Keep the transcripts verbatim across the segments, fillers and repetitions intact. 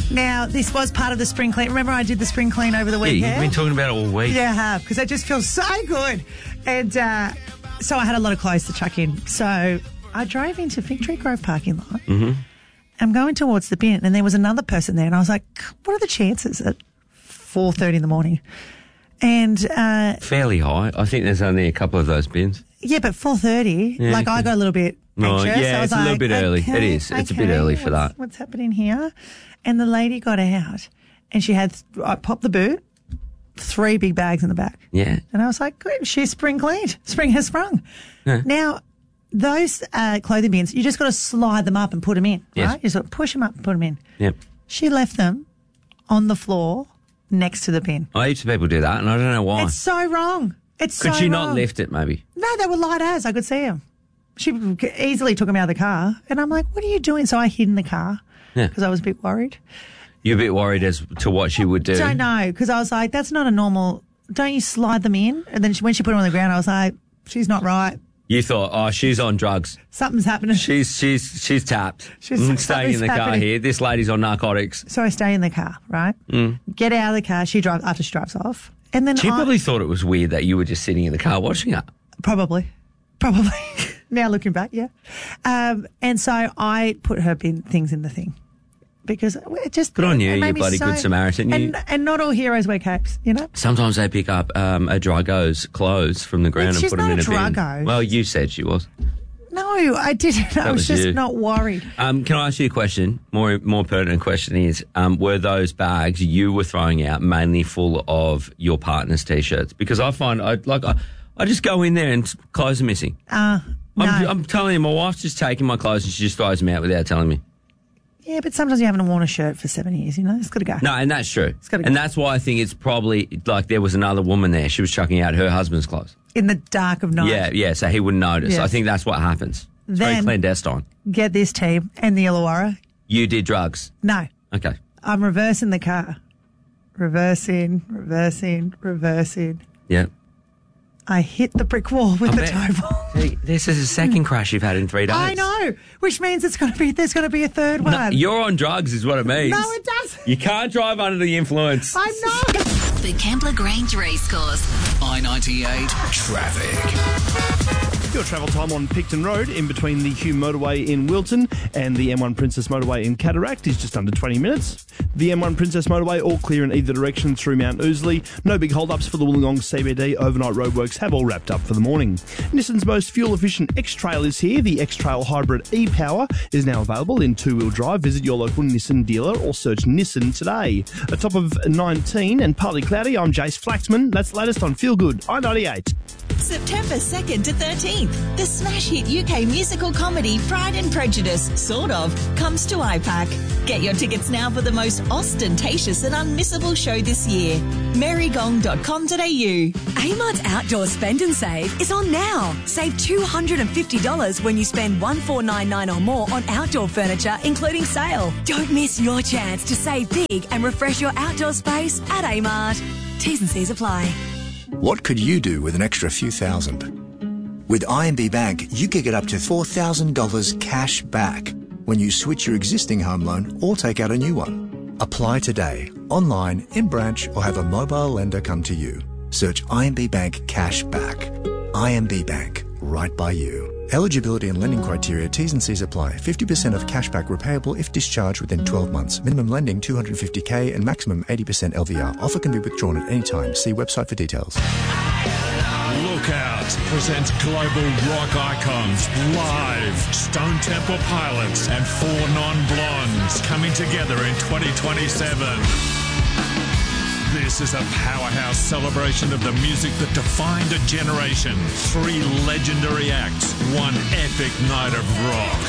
Now, this was part of the spring clean. Remember I did the spring clean over the weekend? Yeah, you've been talking about it all week. Yeah, I have, because it just feels so good. And uh, so I had a lot of clothes to chuck in. So I drove into Victory Grove parking lot. Mm-hmm. I'm going towards the bin, and there was another person there, and I was like, what are the chances at four thirty in the morning? And uh, fairly high. I think there's only a couple of those bins. Yeah, but four thirty, yeah, like I got a little bit no, anxious. yeah, I was it's like, a little bit early. okay, It is. It's okay, a bit early for what's, that. What's happening here? And the lady got out, and she had, I popped the boot, three big bags in the back. Yeah. And I was like, good, she's spring cleaned. Spring has sprung. Yeah. Now, those uh, clothing bins, you just got to slide them up and put them in, yes. right? You sort of push them up and put them in. Yep. She left them on the floor next to the bin. Oh, heaps of people do that, and I don't know why. It's so wrong. It's Could so she wrong. not lift it, maybe? No, they were light as. I could see them. She easily took them out of the car. And I'm like, what are you doing? So I hid in the car because Yeah. I was a bit worried. You're a bit worried as to what she would do. Don't know, because I was like, that's not a normal, don't you slide them in? And then she, when she put them on the ground, I was like, she's not right. You thought, oh, she's on drugs. Something's happening. She's she's she's tapped. She's- Mm, staying in the something's car happening. here. This lady's on narcotics. So I stay in the car, right? Mm. Get out of the car. She drives, after she drives off. And then She I, probably thought it was weird that you were just sitting in the car watching her. Probably. Probably. Now looking back, yeah. Um, and so I put her bin things in the thing. Because it just... Good on you, it you made me bloody so, good Samaritan. You- And, and not all heroes wear capes, you know? Sometimes they pick up um, a Drago's clothes from the ground She's and put them not in a a bin. Drago. Well, you said she was. No, I didn't. I That was, was just you. not worried. Um, can I ask you a question? More more pertinent question is, um, were those bags you were throwing out mainly full of your partner's T-shirts? Because I find, I like, I, I just go in there and clothes are missing. Uh, no. I'm, I'm telling you, my wife's just taking my clothes and she just throws them out without telling me. Yeah, but sometimes you haven't worn a shirt for seven years, you know? It's got to go. No, and that's true. gotta go. And that's why I think it's probably, like, there was another woman there. She was chucking out her husband's clothes. In the dark of night. Yeah, yeah, so he wouldn't notice. Yes. I think that's what happens. It's very Then- clandestine. Get this, team, and the Illawarra. You did drugs. No. Okay. I'm reversing the car. Reversing, reversing, reversing. Yeah. I hit the brick wall with I the bet- tow ball. See, this is the second crash you've had in three days. I know, which means it's going to be. There's going to be a third one. No, you're on drugs is what it means. No, it doesn't. You can't drive under the influence. I'm not. The Kembla Grange Racecourse. I ninety-eight traffic. Your travel time on Picton Road in between the Hume Motorway in Wilton and the M one Princess Motorway in Cataract is just under twenty minutes. The M one Princess Motorway all clear in either direction through Mount Ousley. No big hold-ups for the Wollongong C B D. Overnight roadworks have all wrapped up for the morning. Nissan's most fuel-efficient X-Trail is here. The X-Trail Hybrid e-Power is now available in two-wheel drive. Visit your local Nissan dealer or search Nissan today. A top of nineteen and partly cloudy, I'm Jace Flaxman. That's the latest on Feel Good, I ninety-eight. September second to thirteenth, the smash hit U K musical comedy Pride and Prejudice, sort of, comes to I PAC. Get your tickets now for the most ostentatious and unmissable show this year. merrygong dot com dot a u. Amart's Outdoor Spend and Save is on now. Save two hundred fifty dollars when you spend one four nine nine or more on outdoor furniture, including sale. Don't miss your chance to save big and refresh your outdoor space at Amart. T's and C's apply. What could you do with an extra few thousand? With I M B Bank, you can get up to four thousand dollars cash back when you switch your existing home loan or take out a new one. Apply today, online, in branch, or have a mobile lender come to you. Search I M B Bank Cash Back. I M B Bank, right by you. Eligibility and lending criteria, T's and C's apply. fifty percent of cashback repayable if discharged within twelve months. Minimum lending two hundred fifty thousand and maximum eighty percent L V R. Offer can be withdrawn at any time. See website for details. Lookout presents global rock icons live. Stone Temple Pilots and Four Non-Blondes coming together in twenty twenty-seven. This is a powerhouse celebration of the music that defined a generation. Three legendary acts, one epic night of rock.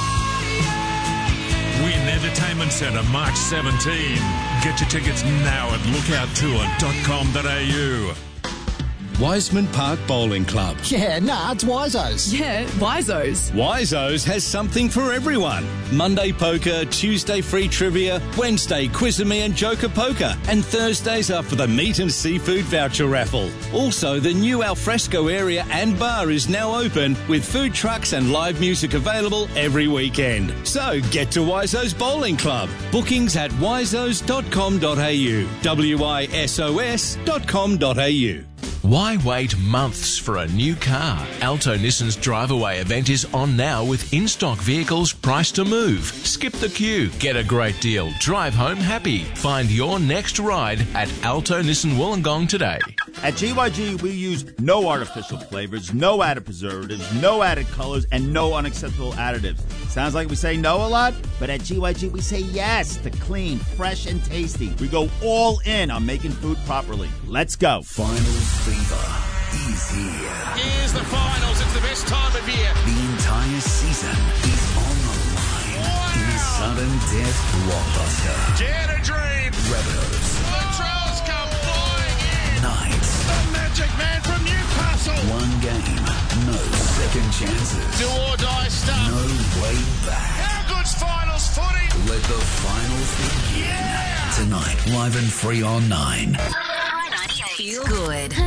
Win Entertainment Centre, March seventeenth. Get your tickets now at lookout tour dot com dot a u. Wiseman Park Bowling Club. Yeah, nah, it's Wizo's. Yeah, Wizo's. Wizo's has something for everyone. Monday poker, Tuesday free trivia, Wednesday Quiz-A-Me and Joker Poker, and Thursdays are for the meat and seafood voucher raffle. Also, the new Alfresco area and bar is now open with food trucks and live music available every weekend. So get to Wizo's Bowling Club. Bookings at wizos dot com dot a u. W I S O S dot com dot a u. Why wait months for a new car? Alto Nissan's Drive Away event is on now with in-stock vehicles priced to move. Skip the queue, get a great deal, drive home happy. Find your next ride at Alto Nissan Wollongong today. At G Y G, we use no artificial flavors, no added preservatives, no added colors, and no unacceptable additives. Sounds like we say no a lot, but at G Y G, we say yes to clean, fresh, and tasty. We go all in on making food properly. Let's go. Finals fever is here. Here's the finals. It's the best time of year. The entire season is on the line wow. in a sudden death blockbuster. Dare to dream. Rabbitohs. Latrell's come flying in. Knights. The Magic Man from Newcastle. One game, no second chances. Do or die stuff. No way back. How good's finals footy? Let the finals begin. Yeah. Tonight, live and free on Nine. Feel good.